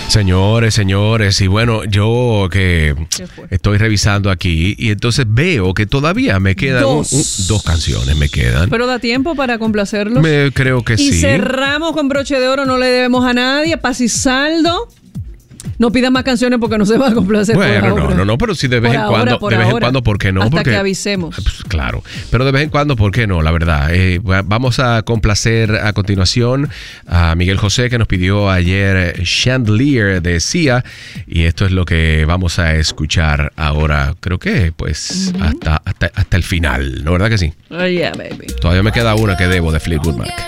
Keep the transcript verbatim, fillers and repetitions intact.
Señores, señores, y bueno, yo que estoy revisando aquí y entonces veo que todavía me quedan dos, un, un, dos canciones, me quedan. Pero da tiempo para complacerlos. Me creo que y sí. Y cerramos con broche de oro, no le debemos a nadie, paz y saldo. No pidan más canciones porque no se va a complacer. Bueno, por ahora. no, no, no, pero sí de vez por en ahora, cuando, de vez ahora, en cuando, ¿por qué no? Hasta porque, que avisemos. Pues, claro, pero de vez en cuando, ¿por qué no? La verdad, eh, vamos a complacer a continuación a Miguel José, que nos pidió ayer Chandelier de Sia, y esto es lo que vamos a escuchar ahora, creo que pues uh-huh. hasta, hasta, hasta el final, ¿no? ¿Verdad que sí? Oh, yeah, baby. Todavía me queda una que debo de Fleetwood Mac.